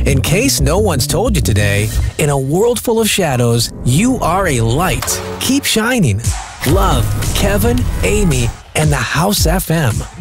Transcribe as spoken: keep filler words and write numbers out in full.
In case no one's told you today, in a world full of shadows, you are a light. Keep shining. Love, Kevin, Amy, and the House F M.